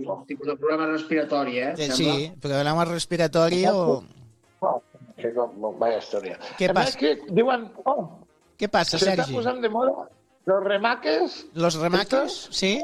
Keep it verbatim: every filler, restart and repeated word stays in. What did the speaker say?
un tipus de problema respiratori, eh? Eh, Sí, problema respiratori o... Oh, que com, vaya història. Què A més passa? que diuen, oh, Què passa, se està Sergi? posant de moda los remaques. Los remaques, estos, sí?